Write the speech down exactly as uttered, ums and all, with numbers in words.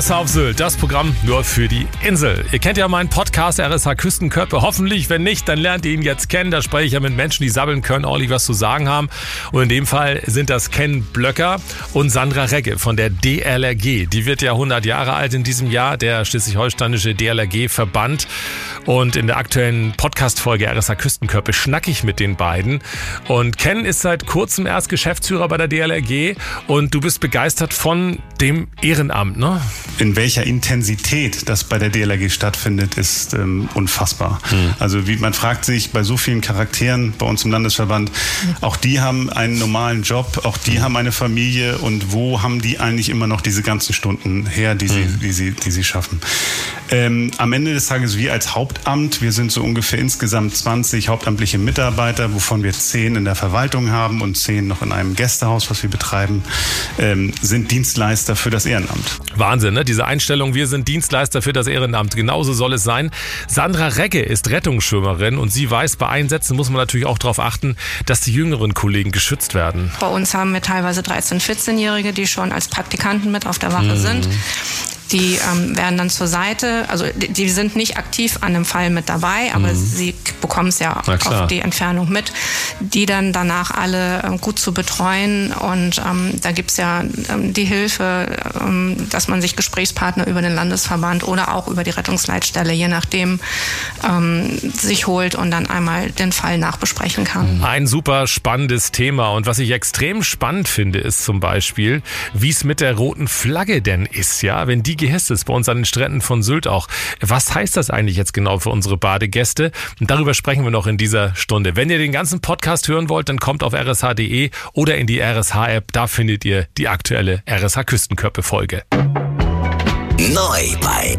S H auf Sylt, das Programm nur für die Insel. Ihr kennt ja meinen Podcast R S H Küstenköppe. Hoffentlich, wenn nicht, dann lernt ihr ihn jetzt kennen. Da spreche ich ja mit Menschen, die sabbeln können, ordentlich was zu sagen haben. Und in dem Fall sind das Ken Blöcker und Sandra Regge von der D L R G. Die wird ja hundert Jahre alt in diesem Jahr, der schleswig-holsteinische D L R G-Verband. Und in der aktuellen Podcast-Folge R S H Küstenköppe schnacke ich mit den beiden. Und Ken ist seit kurzem erst Geschäftsführer bei der D L R G und du bist begeistert von dem Ehrenamt, ne? In welcher Intensität das bei der D L R G stattfindet, ist ähm, unfassbar. Mhm. Also wie man fragt sich bei so vielen Charakteren bei uns im Landesverband, mhm. auch die haben einen normalen Job, auch die mhm. haben eine Familie und wo haben die eigentlich immer noch diese ganzen Stunden her, die sie, mhm. die sie, die sie schaffen. Ähm, am Ende des Tages, wir als Hauptamt, wir sind so ungefähr insgesamt zwanzig hauptamtliche Mitarbeiter, wovon wir zehn in der Verwaltung haben und zehn noch in einem Gästehaus, was wir betreiben, ähm, sind Dienstleister für das Ehrenamt. Wahnsinn, ne? Diese Einstellung, wir sind Dienstleister für das Ehrenamt. Genauso soll es sein. Sandra Regge ist Rettungsschwimmerin und sie weiß, bei Einsätzen muss man natürlich auch darauf achten, dass die jüngeren Kollegen geschützt werden. Bei uns haben wir teilweise dreizehn-, vierzehnjährige, die schon als Praktikanten mit auf der Wache mhm. sind. Die ähm, werden dann zur Seite, also die, die sind nicht aktiv an dem Fall mit dabei, aber mhm. sie bekommen es ja auf die Entfernung mit, die dann danach alle ähm, gut zu betreuen. Und ähm, da gibt's ja ähm, die Hilfe, ähm, dass man sich Gesprächspartner über den Landesverband oder auch über die Rettungsleitstelle, je nachdem, ähm, sich holt und dann einmal den Fall nachbesprechen kann. Ein super spannendes Thema. Und was ich extrem spannend finde, ist zum Beispiel, wie es mit der roten Flagge denn ist, ja, wenn die gehisst ist bei uns an den Stränden von Sylt auch. Was heißt das eigentlich jetzt genau für unsere Badegäste? Und darüber sprechen wir noch in dieser Stunde. Wenn ihr den ganzen Podcast hören wollt, dann kommt auf r s h punkt d e oder in die R S H-App. Da findet ihr die aktuelle R S H Küstenköppe-Folge. Neu bei